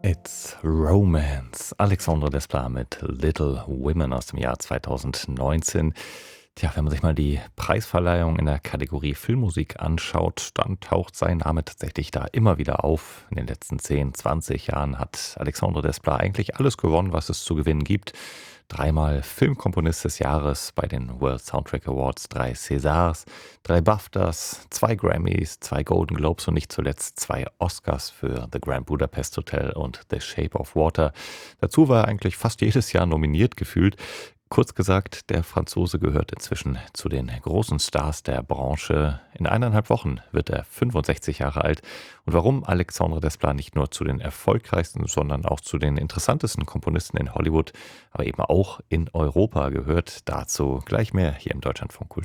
It's Romance. Alexandre Desplat mit Little Women aus dem Jahr 2019. Tja, wenn man sich mal die Preisverleihung in der Kategorie Filmmusik anschaut, dann taucht sein Name tatsächlich da immer wieder auf. In den letzten 10, 20 Jahren hat Alexandre Desplat eigentlich alles gewonnen, was es zu gewinnen gibt. Dreimal Filmkomponist des Jahres bei den World Soundtrack Awards, 3 Césars, 3 BAFTAs, 2 Grammys, 2 Golden Globes und nicht zuletzt 2 Oscars für The Grand Budapest Hotel und The Shape of Water. Dazu war er eigentlich fast jedes Jahr nominiert gefühlt. Kurz gesagt, der Franzose gehört inzwischen zu den großen Stars der Branche. In 1,5 Wochen wird er 65 Jahre alt. Und warum Alexandre Desplat nicht nur zu den erfolgreichsten, sondern auch zu den interessantesten Komponisten in Hollywood, aber eben auch in Europa gehört, dazu gleich mehr hier im Deutschlandfunk Kultur.